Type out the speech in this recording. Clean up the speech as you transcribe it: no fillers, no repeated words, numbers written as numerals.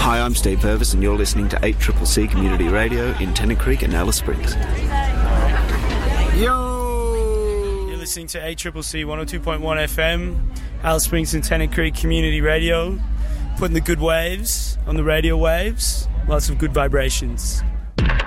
Hi, I'm Steve Purvis, and you're listening to 8CCC Community Radio in Tennant Creek and Alice Springs. Yo! You're listening to 8CCC 102.1 FM, Alice Springs and Tennant Creek Community Radio, putting the good waves on the radio waves, lots of good vibrations.